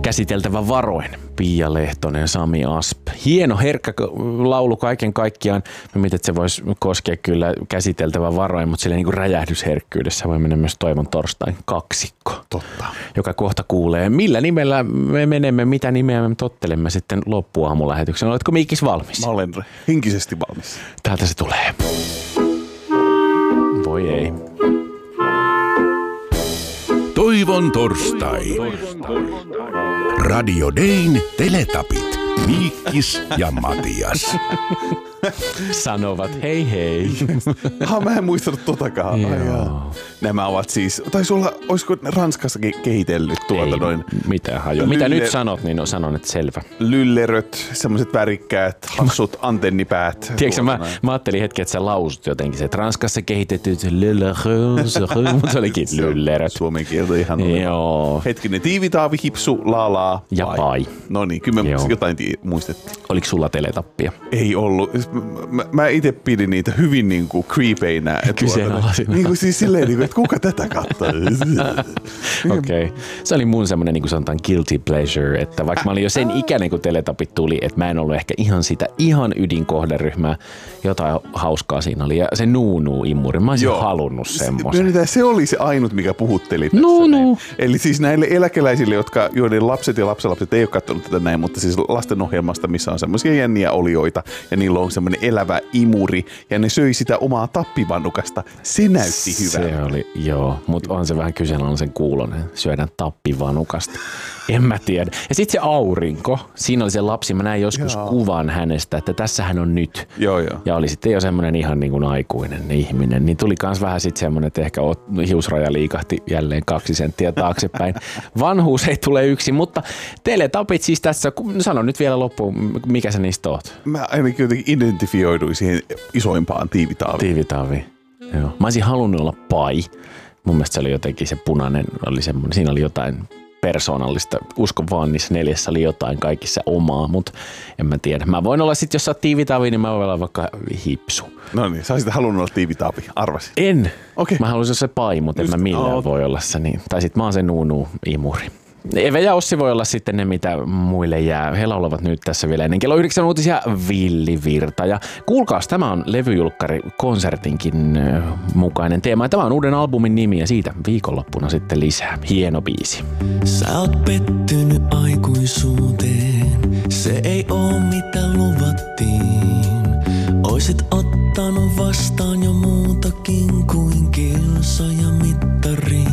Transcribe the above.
käsiteltävä varoen. Pia Lehtonen, Sami Asp. Hieno, herkkä laulu kaiken kaikkiaan. Mä mietin, että se voisi koskea kyllä käsiteltävä varoen, mutta silleen niin kuin räjähdysherkkyydessä voi mennä myös Toivon torstain kaksikko. Totta. Joka kohta kuulee, millä nimellä me menemme, mitä nimeä me tottelemme sitten loppuaamulähetyksen. Oletko Miikis valmis? Mä olen henkisesti valmis. Täältä se tulee. Voi ei. Toivon torstai. Radio Dayn Teletapit. Miikkis ja Matias. Sanovat hei hei. Mä en muistanut totakaan. Nämä ovat siis, taisi olla, olisiko Ranskassa kehitellyt tuolta ei, noin. Mitään hajua. Mitä nyt sanot, niin sanon, että selvä. Lylleröt, semmoiset värikkäät, hassut antennipäät. Tiedätkö, mä ajattelin hetken, että sä lausut jotenkin se, että Ranskassa kehitetyt lylleröt, mutta se olikin lylleröt. Suomen kieltä ihan oli. Joo. Hetkinen, tiivitaavi, hipsu, laalaa. Ja pai. No niin, kyllä me jotain muistettiin. Oliko sulla teletappia? Ei ollut. Mä itse pidin niitä hyvin niinku creepeinä. Kyseenalaisina. Niinku siis silleen, niinku, että kuka tätä katsoo? Okei. Se oli mun semmoinen, niin kuin sanotaan, guilty pleasure, että vaikka mä olin jo sen ikäinen, kun teletapit tuli, että mä en ollut ehkä ihan sitä ihan ydinkohderyhmää, jotain hauskaa siinä oli. Ja se nuunuu-immuri, mä olisin halunnut semmoisen. Se oli se ainut, mikä puhutteli tässä. Eli siis näille eläkeläisille, joiden lapset ja lapsenlapset ei ole katsonut tätä näin, mutta siis lastenohjelmasta, missä on semmoisia jänniä olioita ja niillä on semmoinen elävä imuri ja ne söi sitä omaa tappivannukasta. Se näytti hyvältä. Se oli, mutta on se vähän kyseenalaisen kuulonen. Syödään tappivanukasta. En mä tiedä. Ja sitten se aurinko. Siinä oli se lapsi. Mä näin joskus kuvan hänestä, että tässä hän on nyt. Joo. Ja oli sitten jo semmoinen ihan niin kuin aikuinen ihminen. Niin tuli kans vähän sitten semmoinen, että ehkä hiusraja liikahti jälleen 2 senttiä taaksepäin. Vanhuus ei tule yksin, mutta teletapit siis tässä. Sano nyt vielä loppuun, mikä sä niistä oot? Mä ainakin jotenkin identifioiduin siihen isoimpaan tiivitaaviin. Tiivitaavi. Joo. Mä olisin halunnut olla pai. Mun mielestä se oli jotenkin se punainen, oli semmoinen, siinä oli jotain persoonallista. Uskon vaan, niissä 4 oli jotain kaikissa omaa, mutta en mä tiedä. Mä voin olla sitten, jos sä oot tiivitaavi, niin mä voin olla vaikka hipsu. No niin, sä olisit halunnut olla tiivitaavi, arvasin. En. Okay. Mä haluaisin olla se pai, mutta en mä millään voi olla se niin. Tai sit mä oon se nuunuu-imuri. Eve ja Ossi voi olla sitten ne, mitä muille jää. He laulavat nyt tässä vielä ennen kello 9 uutisia Villi Virta. Ja kuulkaas, tämä on levyjulkkari konsertinkin mukainen teema. Tämä on uuden albumin nimi ja siitä viikonloppuna sitten lisää. Hieno biisi. Sä oot pettynyt aikuisuuteen, se ei oo mitä luvattiin. Oisit ottanut vastaan jo muutakin kuin kilsa ja mittari.